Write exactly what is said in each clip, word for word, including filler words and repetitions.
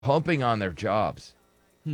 pumping on their jobs. Hmm.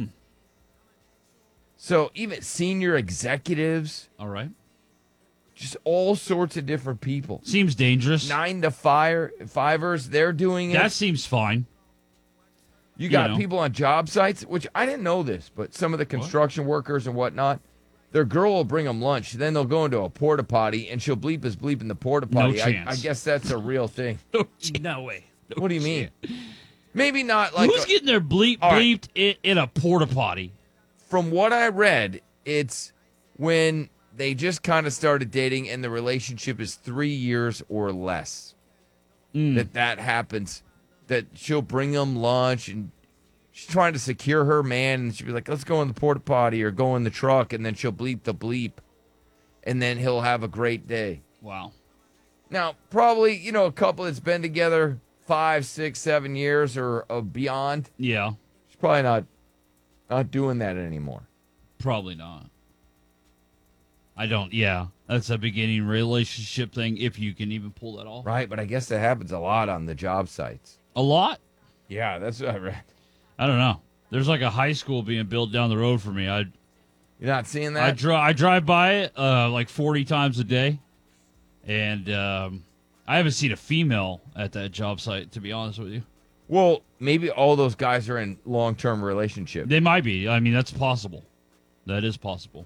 So even senior executives, All right. just all sorts of different people. Seems dangerous. Nine to fire fivers, they're doing it. That seems fine. You got you know. people on job sites, which I didn't know this, but some of the construction what? workers and whatnot, their girl will bring them lunch. Then they'll go into a porta potty, and she'll bleep his bleep in the porta potty. No I, chance. I guess that's a real thing. No, No way. no What do you mean? chance. Maybe not like Who's a- getting their bleep All right. bleeped in, in a porta potty? From what I read, it's when they just kind of started dating and the relationship is three years or less. Mm. That that happens. That she'll bring them lunch and she's trying to secure her man, and she'll be like, let's go in the porta potty or go in the truck, and then she'll bleep the bleep, and then he'll have a great day. Wow. Now, probably, you know, a couple that's been together five, six, seven years or uh, beyond, Yeah. she's probably not not doing that anymore. Probably not. I don't. Yeah, that's a beginning relationship thing. If you can even pull that off. Right, but I guess that happens a lot on the job sites. A lot. Yeah, that's what I read. I don't know. There's like a high school being built down the road for me. I You're not seeing that? I drive I drive by it uh, like forty times a day, and um, I haven't seen a female at that job site. To be honest with you, Well, maybe all those guys are in long-term relationships. they might be. I mean, that's possible. That is possible.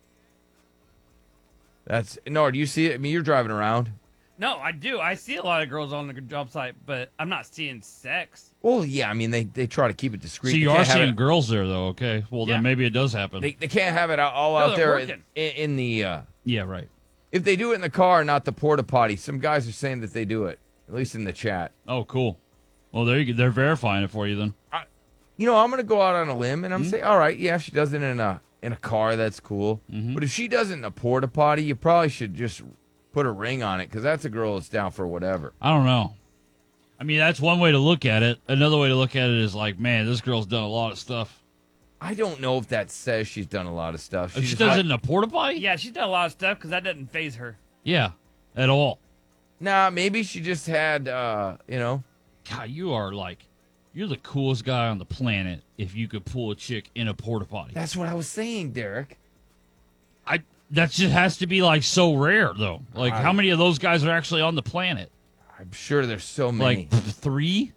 That's no. Do you see it? I mean, you're driving around. No, I do. I see a lot of girls on the job site, but I'm not seeing sex. Well, yeah. I mean, they, they try to keep it discreet. So They you are can't have seeing it- girls there, though. Okay, well Yeah. then maybe it does happen. They, they can't have it all- all No, out they're there in, working. in the. Uh, yeah, right. if they do it in the car, not the porta potty. Some guys are saying that they do it, at least in the chat. Oh, cool. Well, there you go. They're verifying it for you then. You know, I'm gonna go out on a limb and I'm Mm-hmm. saying, all right, yeah, if she does it in a in a car, that's cool. Mm-hmm. But if she does it in a porta potty, you probably should just put a ring on it because that's a girl that's down for whatever. I don't know. I mean, that's one way to look at it. Another way to look at it is like, man, this girl's done a lot of stuff. I don't know if that says she's done a lot of stuff. If she just does like- it in a porta potty? Yeah, she's done a lot of stuff because that doesn't phase her. Yeah, at all. Nah, maybe she just had, uh, you know, God, you are like, you're the coolest guy on the planet if you could pull a chick in a porta potty. that's what I was saying, Derek. I that just has to be like so rare though. Like, I- how many of those guys are actually on the planet? I'm sure there's so many. Like th- three?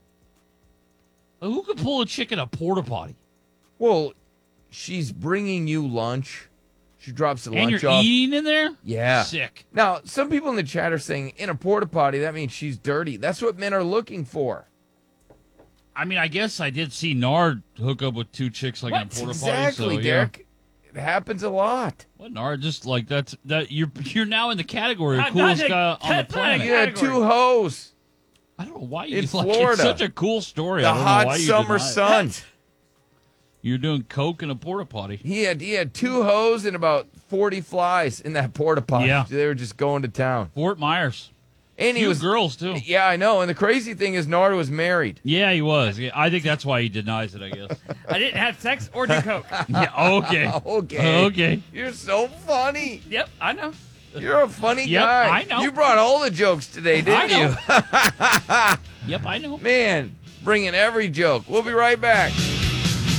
Who could pull a chick in a porta potty? Well, she's bringing you lunch. She drops the And lunch you're off. eating in there? Yeah. Sick. Now, some people in the chat are saying in a porta potty, that means she's dirty. That's what men are looking for. I mean, I guess I did see Nard hook up with two chicks like in a What? porta potty. Exactly, so, yeah. Derek. It happens a lot. What Nard? Just like that's that you're you're now in the category of Not- coolest not guy a- on the not a planet. You had Category. two hoes. I don't know why you In like Florida. it's such a cool story. The I don't know why hot you summer deny it. sun. You're doing coke in a porta potty. He had he had two hoes and about forty flies in that porta potty. Yeah. They were just going to town. Fort Myers. And he Few was girls too. Yeah, I know. And the crazy thing is Nard was married. Yeah, he was. Yeah, I think that's why he denies it. I guess. I didn't have sex or do coke. Yeah. Okay. Okay. Okay. You're so funny. Yep, I know. You're a funny Yep, guy. I know. You brought all the jokes today, didn't I know. you? Yep, I know. Man, bringing every joke. We'll be right back.